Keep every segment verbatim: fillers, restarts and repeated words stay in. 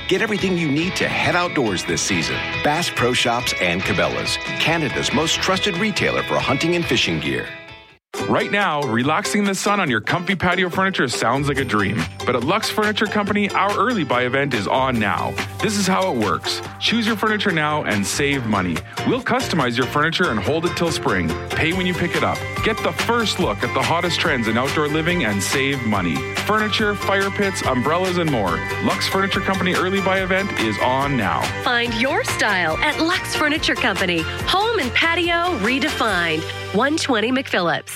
Get everything you need to head outdoors this season. Bass Pro Shops and Cabela's, Canada's most trusted retailer for hunting and fishing gear. Right now, relaxing in the sun on your comfy patio furniture sounds like a dream. But at Lux Furniture Company, our early buy event is on now. This is how it works. Choose your furniture now and save money. We'll customize your furniture and hold it till spring. Pay when you pick it up. Get the first look at the hottest trends in outdoor living and save money. Furniture, fire pits, umbrellas, and more. Lux Furniture Company early buy event is on now. Find your style at Lux Furniture Company. Home and patio redefined. one twenty McPhillips.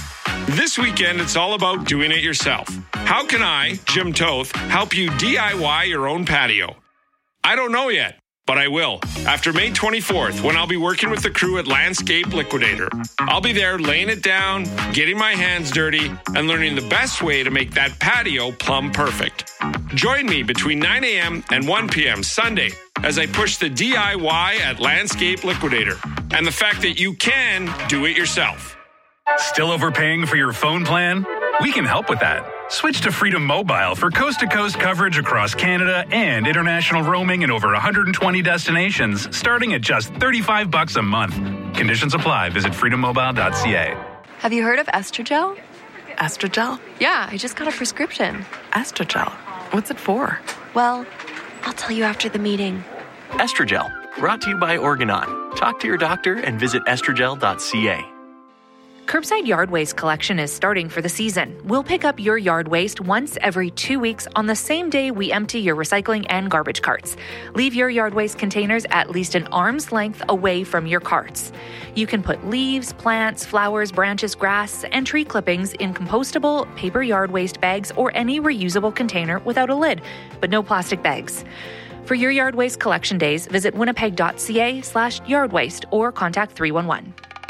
This weekend, it's all about doing it yourself. How can I, Jim Toth, help you D I Y your own patio? I don't know yet, but I will. After May twenty-fourth, when I'll be working with the crew at Landscape Liquidator. I'll be there laying it down, getting my hands dirty, and learning the best way to make that patio plumb perfect. Join me between nine a.m. and one p.m. Sunday as I push the D I Y at Landscape Liquidator and the fact that you can do it yourself. Still overpaying for your phone plan? We can help with that. Switch to Freedom Mobile for coast-to-coast coverage across Canada and international roaming in over one hundred twenty destinations, starting at just thirty-five bucks a month. Conditions apply. Visit freedom mobile dot c a. Have you heard of Estrogel? Estrogel? Yeah, I just got a prescription. Estrogel? What's it for? Well, I'll tell you after the meeting. Estrogel, brought to you by Organon. Talk to your doctor and visit estrogel dot c a. Curbside yard waste collection is starting for the season. We'll pick up your yard waste once every two weeks on the same day we empty your recycling and garbage carts. Leave your yard waste containers at least an arm's length away from your carts. You can put leaves, plants, flowers, branches, grass, and tree clippings in compostable paper yard waste bags or any reusable container without a lid, but no plastic bags. For your yard waste collection days, visit winnipeg dot c a slash yard waste or contact three one one.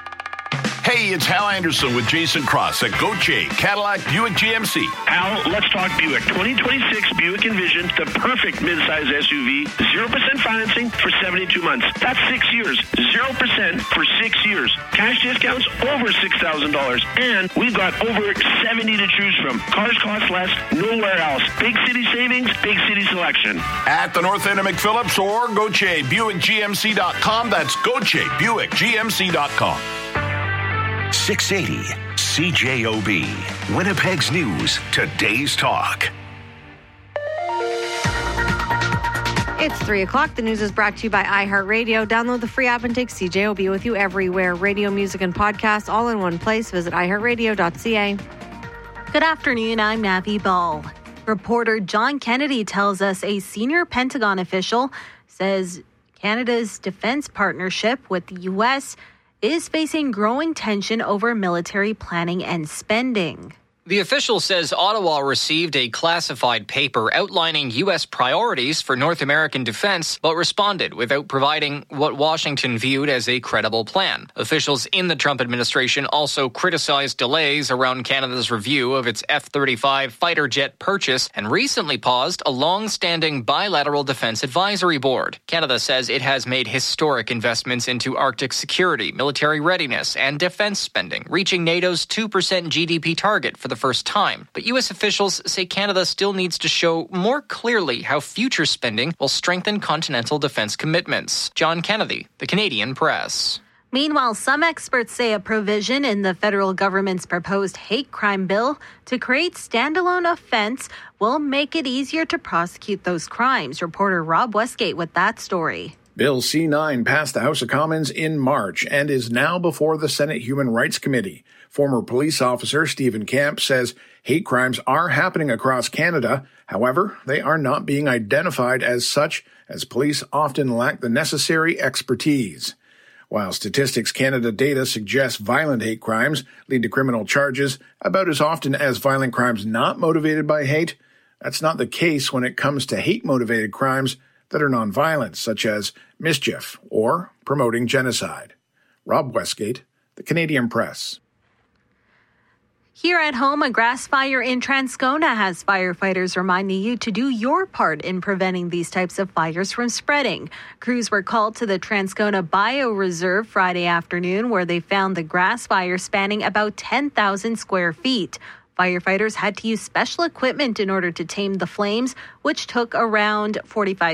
Hey, it's Hal Anderson with Jason Cross at Gauthier Cadillac Buick G M C. Al, let's talk Buick. twenty twenty-six Buick Envision, the perfect midsize S U V. zero percent financing for seventy-two months. That's six years. zero percent for six years. Cash discounts over six thousand dollars. And we've got over seventy to choose from. Cars cost less nowhere else. Big city savings, big city selection. At the north end of McPhillips or Gauthier Buick G M C dot com. That's Gauthier Buick G M C dot com. six eighty C J O B, Winnipeg's News, Today's Talk. It's three o'clock. The news is brought to you by iHeartRadio. Download the free app and take C J O B with you everywhere. Radio, music, and podcasts all in one place. Visit i heart radio dot c a. Good afternoon. I'm Navi Ball. Reporter John Kennedy tells us a senior Pentagon official says Canada's defense partnership with the U S is facing growing tension over military planning and spending. The official says Ottawa received a classified paper outlining U S priorities for North American defense, but responded without providing what Washington viewed as a credible plan. Officials in the Trump administration also criticized delays around Canada's review of its F thirty-five fighter jet purchase and recently paused a long-standing bilateral defense advisory board. Canada says it has made historic investments into Arctic security, military readiness, and defense spending, reaching NATO's two percent G D P target for the first time. But U S officials say Canada still needs to show more clearly how future spending will strengthen continental defense commitments. John Kennedy, The Canadian Press. Meanwhile, some experts say a provision in the federal government's proposed hate crime bill to create standalone offense will make it easier to prosecute those crimes. Reporter Rob Westgate with that story. Bill C nine passed the House of Commons in March and is now before the Senate Human Rights Committee. Former police officer Stephen Camp says hate crimes are happening across Canada. However, they are not being identified as such, as police often lack the necessary expertise. While Statistics Canada data suggests violent hate crimes lead to criminal charges about as often as violent crimes not motivated by hate, that's not the case when it comes to hate-motivated crimes that are nonviolent, such as mischief or promoting genocide. Rob Westgate, The Canadian Press. Here at home, a grass fire in Transcona has firefighters reminding you to do your part in preventing these types of fires from spreading. Crews were called to the Transcona Bioreserve Friday afternoon, where they found the grass fire spanning about ten thousand square feet. Firefighters had to use special equipment in order to tame the flames, which took around forty-five